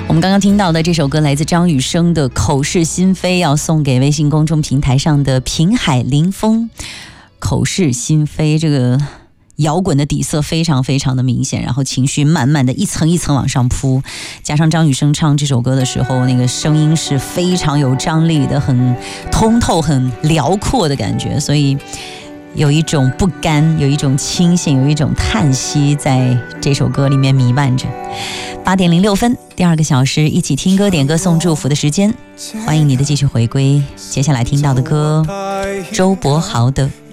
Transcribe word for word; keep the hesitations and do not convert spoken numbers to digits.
我们刚刚听到的这首歌来自张雨生的《口是心非》，要送给微信公众平台上的平海林峰。口是心非，这个摇滚的底色非常非常的明显，然后情绪慢慢的一层一层往上扑，加上张雨生唱这首歌的时候，那个声音是非常有张力的，很通透很辽阔的感觉，所以有一种不甘，有一种清醒，有一种叹息在这首歌里面弥漫着。八点零六分，第二个小时一起听歌点歌送祝福的时间，欢迎你的继续回归。接下来听到的歌，周柏豪的